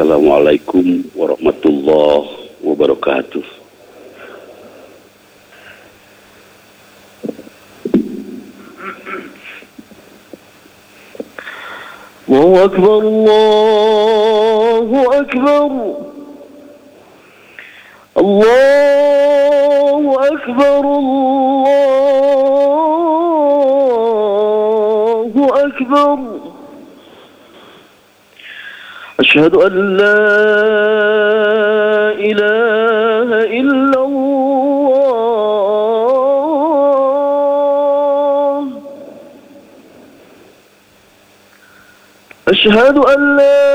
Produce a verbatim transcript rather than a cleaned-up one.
Assalamualaikum warahmatullahi wabarakatuh. Allahu Akbar, Allahu Akbar, Allahu Akbar, Allahu Akbar. Asyhadu an la ilaha illallah. Asyhadu an la